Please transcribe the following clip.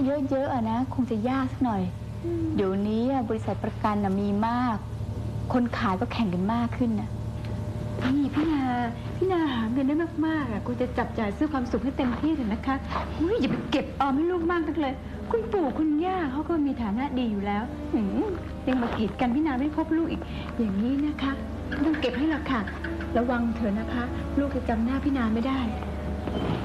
เยอะๆนะคงจะยากสักหน่อยเดี๋ยวนี้บริษัทประกันมีมากคนขายก็แข่งกันมากขึ้นนะนี่พี่นาหาเงินได้มากๆกูจะจับจ่ายซื้อความสุขให้เต็มที่เลยนะคะอย่าไปเก็บออมให้ลูกมากนักเลยคุณปู่คุณย่าเขาก็มีฐานะดีอยู่แล้วยังมากีดกันพี่นาไม่พบลูกอีกอย่างนี้นะคะต้องเก็บให้หรอกค่ะระวังเถอะนะคะลูกจะจำหน้าพี่นาไม่ได้